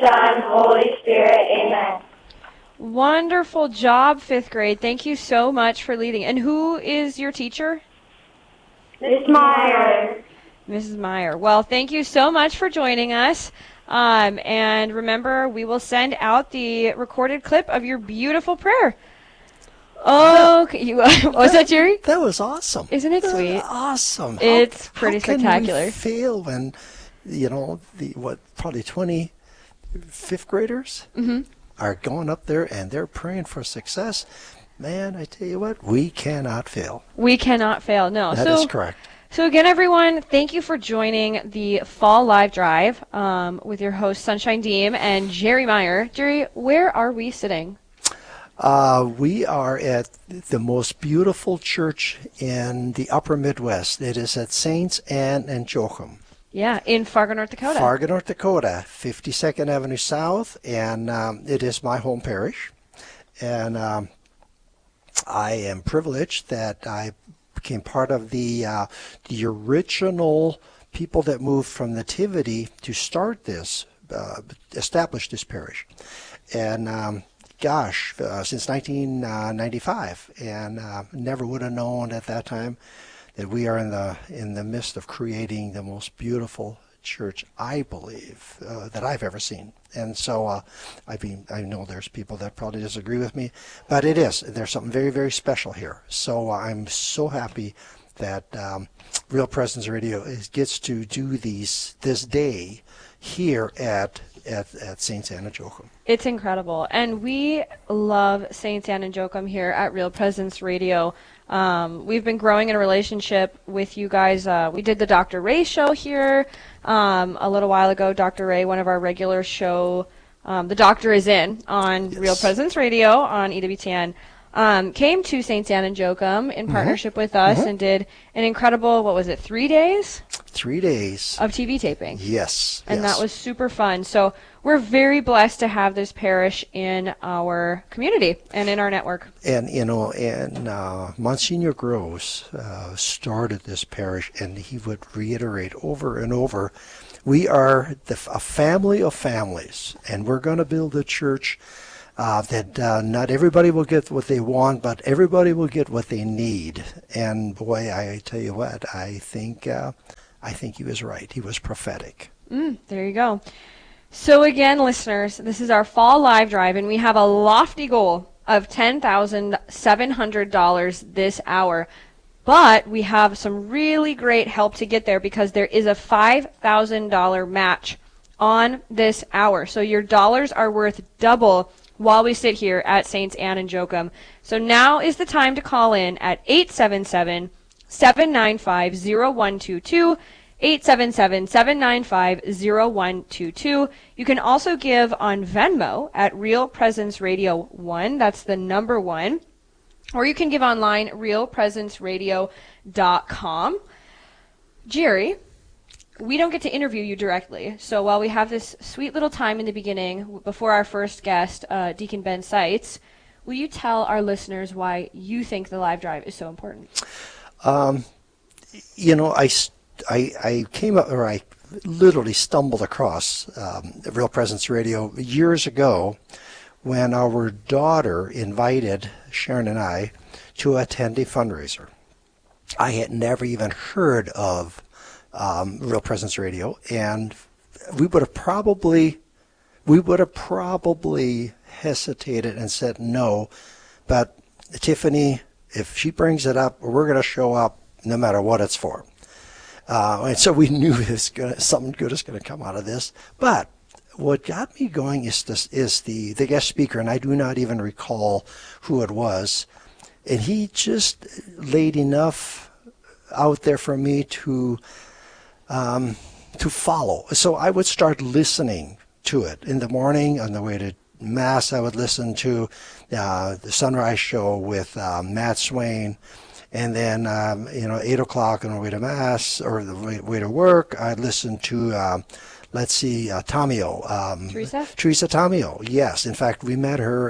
Son, Holy Spirit. Amen. Wonderful job, 5th grade. Thank you so much for leading. And who is your teacher? Miss Meyer. Mrs. Meyer. Well, thank you so much for joining us. And remember, we will send out the recorded clip of your beautiful prayer. Okay. Was that Jerry? That was awesome. Isn't it sweet? Awesome. It's pretty spectacular. How can we fail when, probably 20 fifth graders are going up there and they're praying for success? Man, I tell you what, we cannot fail. We cannot fail, no. That is correct. So again, everyone, thank you for joining the Fall Live Drive with your host, Sunshine Deem and Jerry Meyer. Jerry, where are we sitting? We are at the most beautiful church in the upper Midwest. It is at Saints Anne and Joachim. Yeah, in Fargo, North Dakota. Fargo, North Dakota, 52nd Avenue South, and it is my home parish. And I am privileged that I became part of the original people that moved from Nativity to start this, establish this parish. And since 1995, and never would have known at that time that we are in the midst of creating the most beautiful church, I believe, that I've ever seen. And so I know there's people that probably disagree with me, but there's something very, very special here. So I'm so happy that Real Presence Radio gets to do this day here at St. Anne and Joachim. It's incredible. And we love St. Anne and Joachim here at Real Presence Radio. We've been growing in a relationship with you guys. We did the Dr. Ray show here a little while ago. Dr. Ray, one of our regular show, The Doctor is In on Real Presence Radio on EWTN, came to St. Anne and Joachim in partnership with us and did an incredible, 3 days? 3 days. Of TV taping. Yes. And that was super fun. So we're very blessed to have this parish in our community and in our network. And, Monsignor Gross started this parish, and he would reiterate over and over, we are a family of families, and we're going to build a church that not everybody will get what they want, but everybody will get what they need. And boy, I tell you what, I think he was right. He was prophetic. There you go. So again, listeners, this is our Fall Live Drive, and we have a lofty goal of $10,700 this hour. But we have some really great help to get there because there is a $5,000 match on this hour. So your dollars are worth double while we sit here at St. Anne and Joachim. So now is the time to call in at 877-795-0122, 877-795-0122. You can also give on Venmo at Real Presence Radio 1. That's the number 1. Or you can give online, realpresenceradio.com. Jerry, we don't get to interview you directly. So while we have this sweet little time in the beginning, before our first guest, Deacon Ben Seitz, will you tell our listeners why you think the live drive is so important? I came up, or I literally stumbled across Real Presence Radio years ago when our daughter invited Sharon and I to attend a fundraiser. I had never even heard of Real Presence Radio, and we would have probably hesitated and said no, but Tiffany, if she brings it up, we're going to show up no matter what it's for. And so we knew something good is going to come out of this. But what got me going is the guest speaker, and I do not even recall who it was. And he just laid enough out there for me to follow. So I would start listening to it. In the morning, on the way to Mass, I would listen to the Sunrise Show with Matt Swain. And then, 8 o'clock on the way to Mass or the way to work, I'd listen to, Tamio. Teresa Tamio, yes. In fact, we met her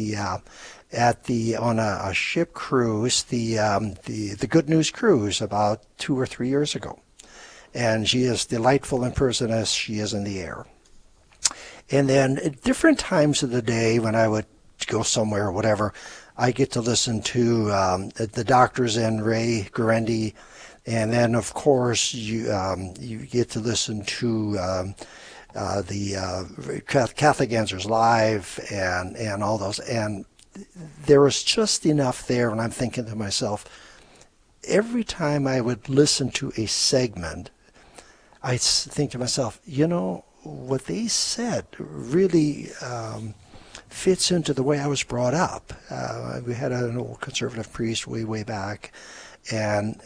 on a ship cruise, the Good News Cruise, about 2 or 3 years ago. And she is delightful in person as she is in the air. And then at different times of the day when I would go somewhere or whatever, I get to listen to the doctors and Ray Guarendi. And then, of course, you get to listen to the Catholic Answers Live and all those. And there was just enough there, and I'm thinking to myself, every time I would listen to a segment, I think to myself, you know, what they said really fits into the way I was brought up. We had an old conservative priest way back, and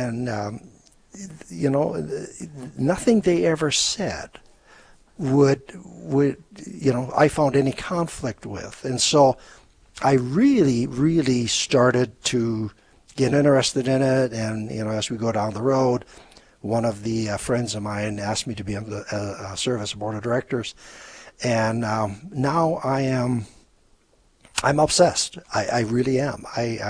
you know, nothing they ever said would you know, I found any conflict with. And so I really started to get interested in it. And, you know, as we go down the road, one of the friends of mine asked me to be on the service board of directors. And now I'm obsessed. I really am.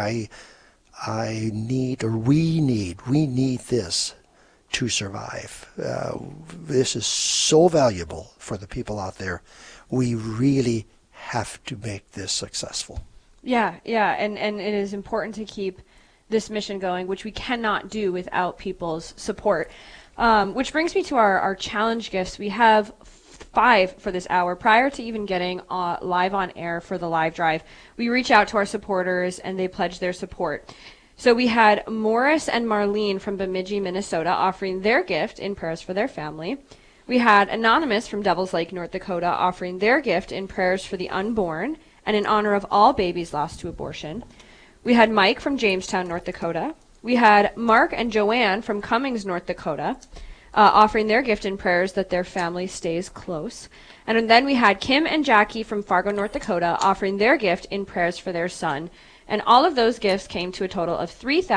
We need this to survive. This is so valuable for the people out there. We really have to make this successful. Yeah, and it is important to keep this mission going, which we cannot do without people's support. Which brings me to our challenge gifts. We have 5 for this hour. Prior to even getting live on air for the live drive, we reach out to our supporters and they pledge their support. So we had Morris and Marlene from Bemidji, Minnesota, offering their gift in prayers for their family. We had Anonymous from Devils Lake, North Dakota, offering their gift in prayers for the unborn and in honor of all babies lost to abortion. We had Mike from Jamestown, North Dakota. We had Mark and Joanne from Cummings, North Dakota, offering their gift in prayers that their family stays close. And then we had Kim and Jackie from Fargo, North Dakota, offering their gift in prayers for their son. And all of those gifts came to a total of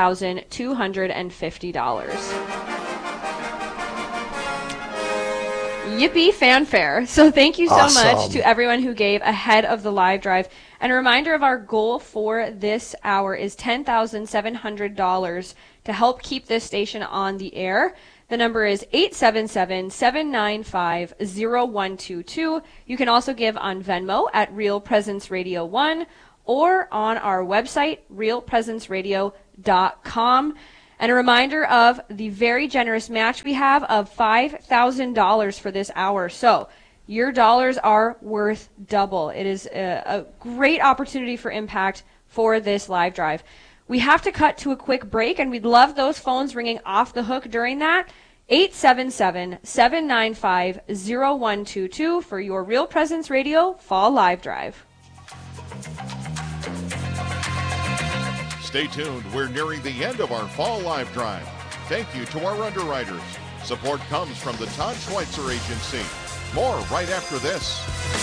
$3,250. Yippee fanfare. So thank you so much to everyone who gave ahead of the live drive. And a reminder of our goal for this hour is $10,700 to help keep this station on the air. The number is 877-795-0122. You can also give on Venmo at Real Presence Radio 1 or on our website, realpresenceradio.com. And a reminder of the very generous match we have of $5,000 for this hour. So your dollars are worth double. It is a great opportunity for impact for this live drive. We have to cut to a quick break, and we'd love those phones ringing off the hook during that. 877-795-0122 for your Real Presence Radio Fall Live Drive. Stay tuned. We're nearing the end of our Fall Live Drive. Thank you to our underwriters. Support comes from the Todd Schweitzer Agency. More right after this.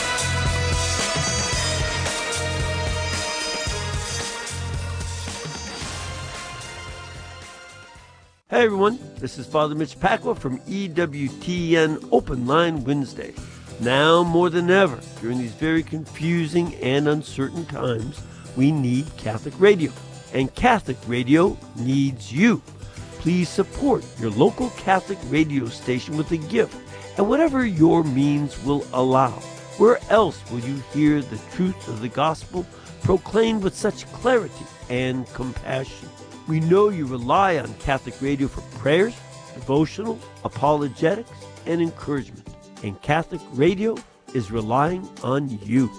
Hey everyone, this is Father Mitch Pacwa from EWTN Open Line Wednesday. Now more than ever, during these very confusing and uncertain times, we need Catholic radio. And Catholic radio needs you. Please support your local Catholic radio station with a gift and whatever your means will allow. Where else will you hear the truth of the gospel proclaimed with such clarity and compassion? We know you rely on Catholic radio for prayers, devotional, apologetics, and encouragement. And Catholic radio is relying on you.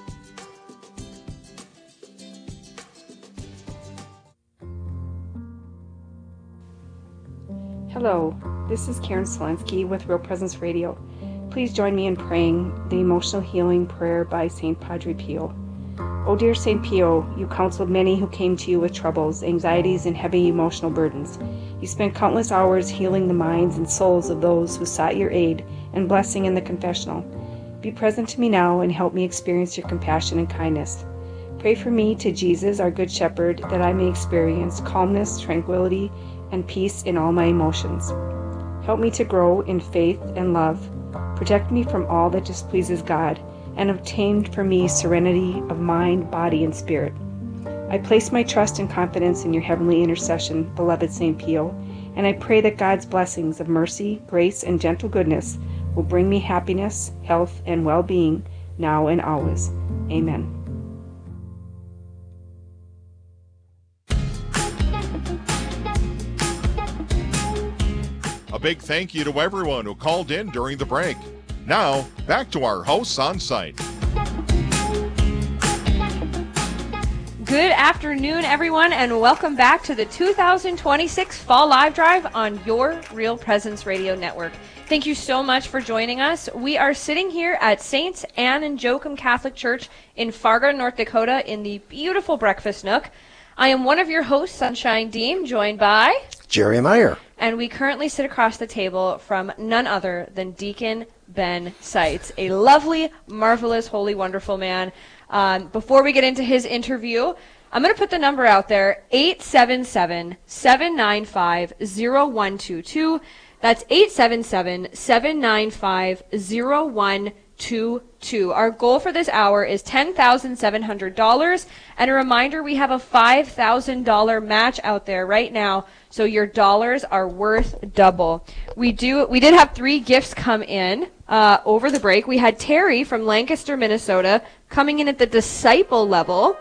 Hello, this is Karen Selensky with Real Presence Radio. Please join me in praying the emotional healing prayer by St. Padre Pio. O dear St. Pio, you counseled many who came to you with troubles, anxieties, and heavy emotional burdens. You spent countless hours healing the minds and souls of those who sought your aid and blessing in the confessional. Be present to me now and help me experience your compassion and kindness. Pray for me to Jesus, our Good Shepherd, that I may experience calmness, tranquility, and peace in all my emotions. Help me to grow in faith and love. Protect me from all that displeases God, and obtain for me serenity of mind, body, and spirit. I place my trust and confidence in your heavenly intercession, beloved St. Pio, and I pray that God's blessings of mercy, grace, and gentle goodness will bring me happiness, health, and well-being now and always. Amen. A big thank you to everyone who called in during the break. Now, back to our hosts on site. Good afternoon, everyone, and welcome back to the 2026 Fall Live Drive on your Real Presence Radio Network. Thank you so much for joining us. We are sitting here at Saints Anne and Joachim Catholic Church in Fargo, North Dakota, in the beautiful breakfast nook. I am one of your hosts, Sunshine Deem, joined by Jerry Meyer. And we currently sit across the table from none other than Deacon Ben Seitz, a lovely, marvelous, holy, wonderful man. Before we get into his interview, I'm going to put the number out there, 877-795-0122. That's 877-795-0122. Our goal for this hour is $10,700. And a reminder, we have a $5,000 match out there right now, so your dollars are worth double. We did have 3 gifts come in over the break. We had Terry from Lancaster, Minnesota, coming in at the disciple level.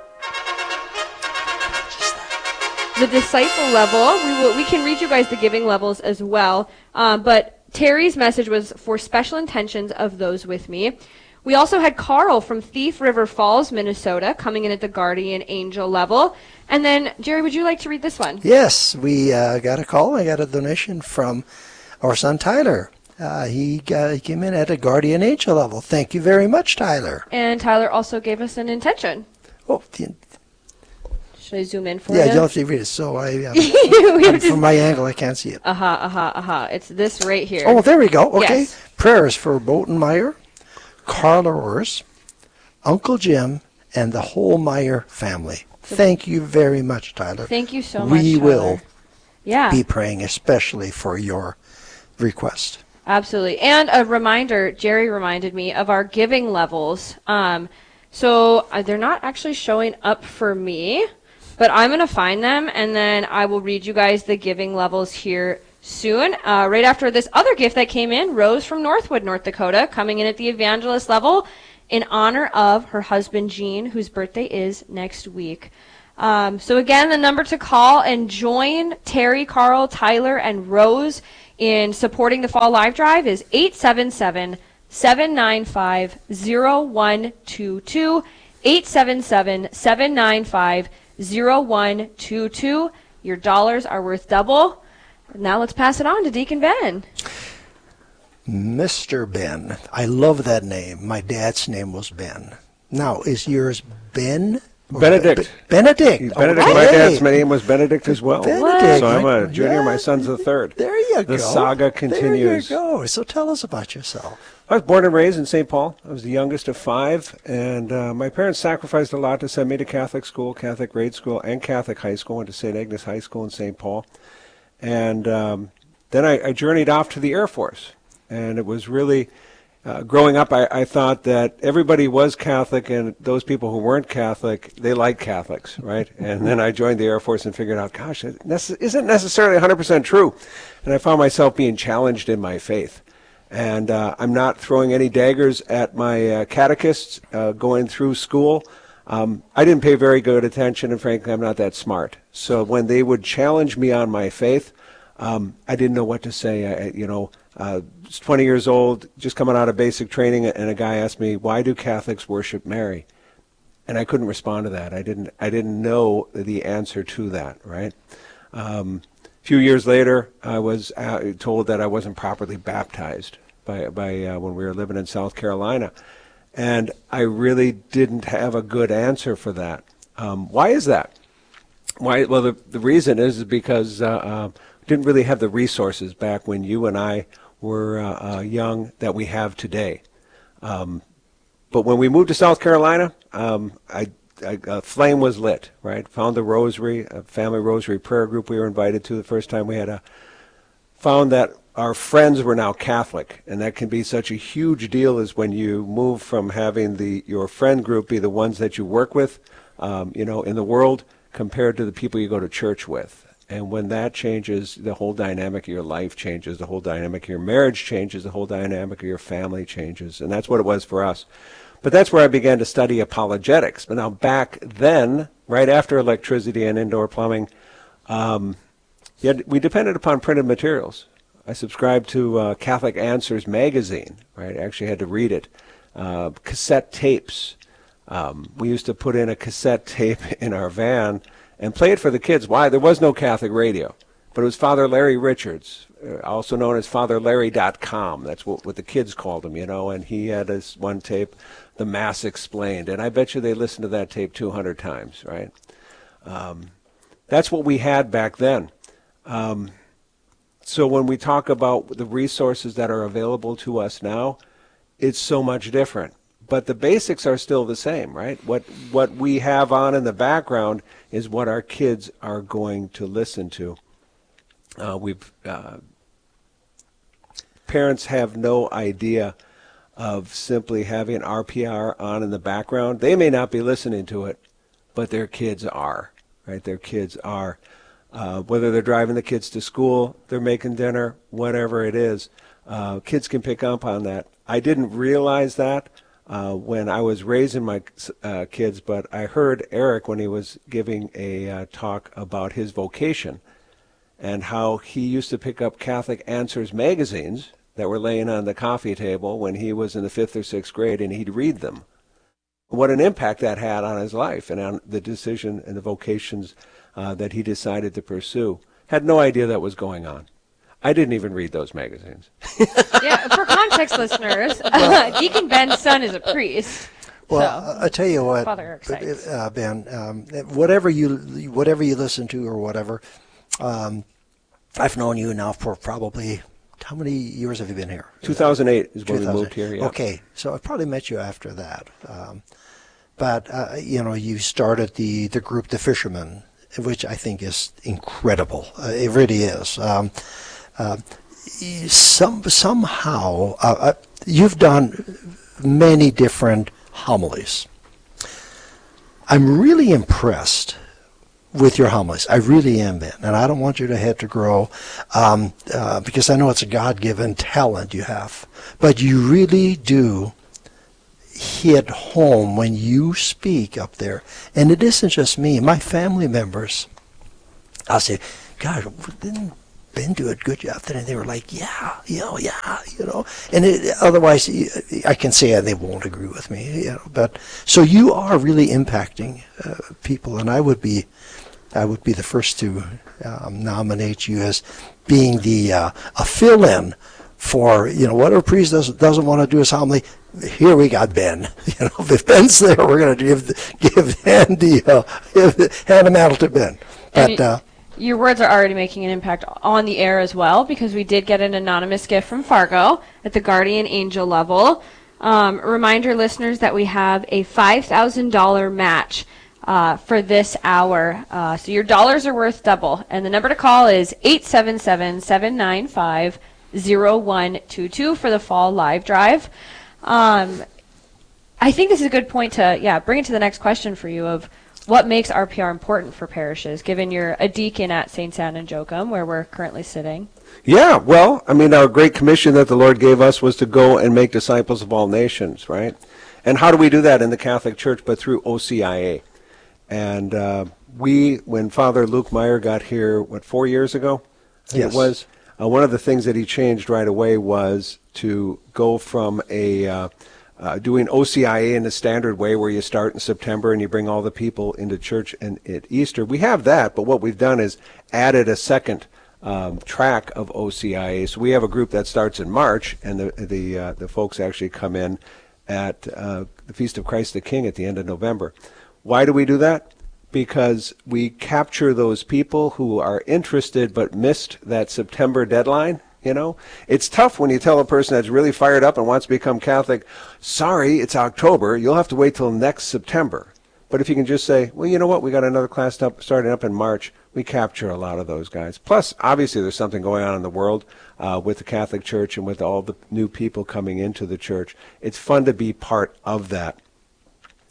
The disciple level, we can read you guys the giving levels as well, but Terry's message was for special intentions of those with me. We also had Carl from Thief River Falls, Minnesota, coming in at the guardian angel level. And then, Jerry, would you like to read this one? Yes, we got a call. I got a donation from our son Tyler. He came in at a guardian angel level. Thank you very much, Tyler. And Tyler also gave us an intention. Oh, should I zoom in for you? yeah, you'll have to read it. So from my angle, I can't see it. It's this right here. Oh, there we go. Okay. Yes. Prayers for Bolton Meyer, Carla Roers, Uncle Jim, and the whole Meyer family. Thank you very much, Tyler. Thank you so much, We Tyler. will Yeah. be praying especially for your request. Absolutely. And a reminder, Jerry reminded me of our giving levels. So they're not actually showing up for me, but I'm going to find them, and then I will read you guys the giving levels here soon. Right after this other gift that came in, Rose from Northwood, North Dakota, coming in at the evangelist level in honor of her husband, Gene, whose birthday is next week. So again, the number to call and join Terry, Carl, Tyler, and Rose in supporting the Fall Live Drive is 877-795-0122. 877-795-0122. Your dollars are worth double. Now let's pass it on to Deacon Ben. Mr. Ben. I love that name. My dad's name was Ben. Now, is yours Ben? Benedict. Benedict. Benedict. Okay. My dad's name was Benedict as well. Benedict. So I'm a junior. My son's the third. There you go. The saga continues. There you go. So tell us about yourself. I was born and raised in St. Paul. I was the youngest of 5, and my parents sacrificed a lot to send me to Catholic school, Catholic grade school, and Catholic high school. Went to St. Agnes High School in St. Paul. And then I journeyed off to the Air Force. And it was really, growing up, I thought that everybody was Catholic, and those people who weren't Catholic, they liked Catholics, right? And then I joined the Air Force and figured out, gosh, it isn't necessarily 100% true. And I found myself being challenged in my faith. And I'm not throwing any daggers at my catechists going through school. I didn't pay very good attention, and frankly, I'm not that smart. So when they would challenge me on my faith, I didn't know what to say. I was 20 years old, just coming out of basic training, and a guy asked me, "Why do Catholics worship Mary?" And I couldn't respond to that. I didn't know the answer to that, right? A few years later, I was told that I wasn't properly baptized by when we were living in South Carolina. And I really didn't have a good answer for that. Why is that? Why? Well, the reason is because didn't really have the resources back when you and I were young that we have today. But when we moved to South Carolina, a flame was lit, right? Found the rosary, a family rosary prayer group we were invited to the first time we had found that our friends were now Catholic, and that can be such a huge deal as when you move from having your friend group be the ones that you work with, in the world, compared to the people you go to church with. And when that changes, the whole dynamic of your life changes, the whole dynamic of your marriage changes, the whole dynamic of your family changes. And that's what it was for us. But that's where I began to study apologetics. But now back then, right after electricity and indoor plumbing, we depended upon printed materials. I subscribed to Catholic Answers magazine, right? I actually had to read it. Cassette tapes. We used to put in a cassette tape in our van and play it for the kids. Why? There was no Catholic radio, but it was Father Larry Richards, also known as FatherLarry.com. That's what the kids called him, and he had this one tape, The Mass Explained, and I bet you they listened to that tape 200 times, right? That's what we had back then. So when we talk about the resources that are available to us now, it's so much different. But the basics are still the same, right? What we have on in the background is what our kids are going to listen to. Parents have no idea of simply having RPR on in the background. They may not be listening to it, but their kids are, right? Their kids are. Whether they're driving the kids to school, they're making dinner, whatever it is, kids can pick up on that. I didn't realize that when I was raising my kids, but I heard Eric when he was giving a talk about his vocation and how he used to pick up Catholic Answers magazines that were laying on the coffee table when he was in the 5th or 6th grade, and he'd read them. What an impact that had on his life and on the decision and the vocations that he decided to pursue. Had no idea that was going on. I didn't even read those magazines. Yeah, for context listeners, Deacon Ben's son is a priest. Well, so, I tell you what, Father Eric Sykes. Ben, whatever you listen to or whatever, I've known you now for probably, how many years have you been here? 2008 is when we moved here. Yeah. Okay, so I probably met you after that. But you started the group, The Fishermen, which I think is incredible. It really is. Somehow, you've done many different homilies. I'm really impressed with your homilies. I really am, Ben. And I don't want your head to grow because I know it's a God-given talent you have. But you really do hit home when you speak up there. And it isn't just me. My family members, I'll say, God, didn't Ben do a good job today? And they were like, yeah. And otherwise, I can say they won't agree with me, But so you are really impacting people, and I would be the first to nominate you as being the a fill-in for what a priest doesn't want to do his homily. Here we got Ben. If Ben's there, we're going to hand the mantle to Ben. But your words are already making an impact on the air as well, because we did get an anonymous gift from Fargo at the Guardian Angel level. Reminder, listeners, that we have a $5,000 match for this hour. So your dollars are worth double. And the number to call is 877-795-0122 for the fall live drive. I think this is a good point to bring it to the next question for you of what makes RPR important for parishes, given you're a deacon at St. Anne and Joachim, where we're currently sitting. Yeah, well, our great commission that the Lord gave us was to go and make disciples of all nations, right? And how do we do that in the Catholic Church but through OCIA? And when Father Luke Meyer got here, 4 years ago? I think it was. One of the things that he changed right away was to go from doing OCIA in the standard way where you start in September and you bring all the people into church at Easter. We have that, but what we've done is added a second track of OCIA. So we have a group that starts in March, and the folks actually come in at the Feast of Christ the King at the end of November. Why do we do that? Because we capture those people who are interested but missed that September deadline. It's tough when you tell a person that's really fired up and wants to become Catholic, sorry, it's October, you'll have to wait till next September. But if you can just say, well, you know what, we got another class starting up in March, we capture a lot of those guys. Plus, obviously, there's something going on in the world with the Catholic Church and with all the new people coming into the church. It's fun to be part of that.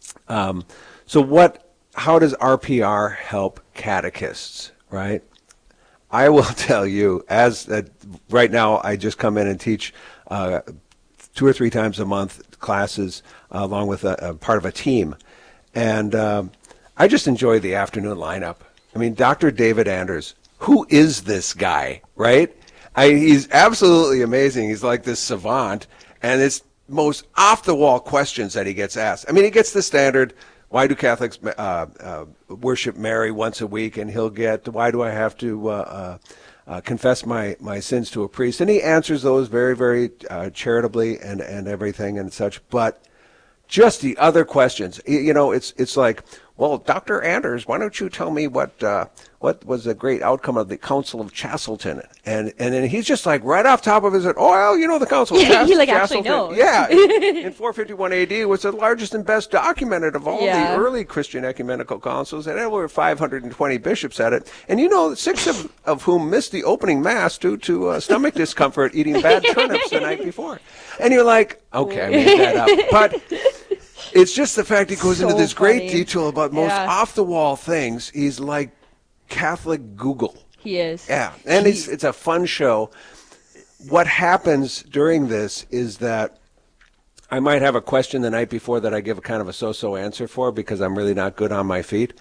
How does RPR help catechists, right? I will tell you, right now I just come in and teach 2 or 3 times a month classes along with a part of a team. And I just enjoy the afternoon lineup. I mean, Dr. David Anders, who is this guy, right? He's absolutely amazing. He's like this savant, and it's most off-the-wall questions that he gets asked. I mean, he gets the standard, why do Catholics worship Mary once a week? And he'll get, why do I have to confess my sins to a priest? And he answers those very, very charitably and everything and such. But just the other questions, it's like, well, Dr. Anders, why don't you tell me what was the great outcome of the Council of Chastleton? And then he's just like right off top of his head, the Council of Chastleton. He like actually knows. Yeah, in 451 AD, it was the largest and best documented of all the early Christian ecumenical councils, and there were 520 bishops at it. And 6 of whom missed the opening mass due to stomach discomfort eating bad turnips the night before. And you're like, okay, I made that up. But it's just the fact he goes into this great detail about most off-the-wall things. He's like Catholic Google. He is. Yeah, and it's a fun show. What happens during this is that I might have a question the night before that I give a kind of a so-so answer for because I'm really not good on my feet.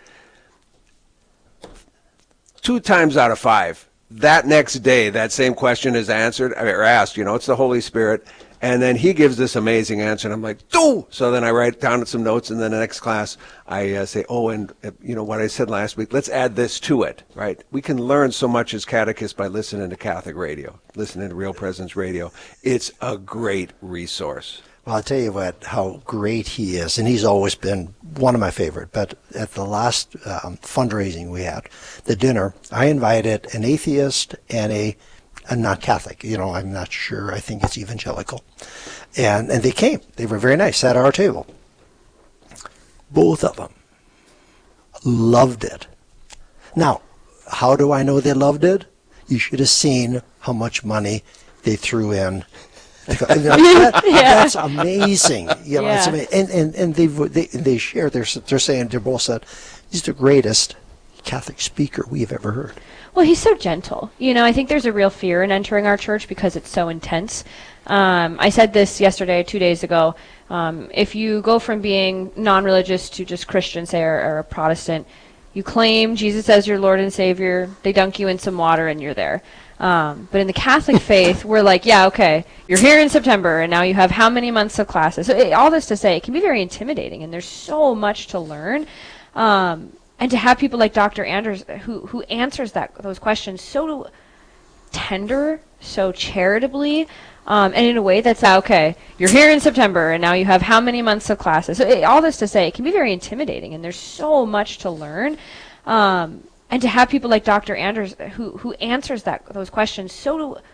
2 times out of 5, that next day, that same question is answered or asked. It's the Holy Spirit. And then he gives this amazing answer, and I'm like, "Do!" So then I write down some notes, and then the next class I say, and what I said last week, let's add this to it, right? We can learn so much as catechists by listening to Catholic radio, listening to Real Presence Radio. It's a great resource. Well, I'll tell you how great he is, and he's always been one of my favorite. But at the last fundraising we had, the dinner, I invited an atheist and a not Catholic, I'm not sure. I think it's evangelical. And they came. They were very nice, sat at our table. Both of them loved it. Now, how do I know they loved it? You should have seen how much money they threw in. That's amazing. It's amazing. And they shared. They're saying, they both said, he's the greatest Catholic speaker we've ever heard. Well, he's so gentle. I think there's a real fear in entering our church because it's so intense. I said this yesterday, 2 days ago. If you go from being non-religious to just Christian, say, or a Protestant, you claim Jesus as your Lord and Savior, they dunk you in some water, and you're there. But in the Catholic faith, we're like, okay, you're here in September, and now you have how many months of classes? So all this to say, it can be very intimidating, and there's so much to learn. And to have people like Dr. Anders who answers those questions so tender, so charitably, and in a way that's, okay, you're here in September, and now you have how many months of classes? So all this to say, it can be very intimidating, and there's so much to learn. And to have people like Dr. Anders who answers those questions so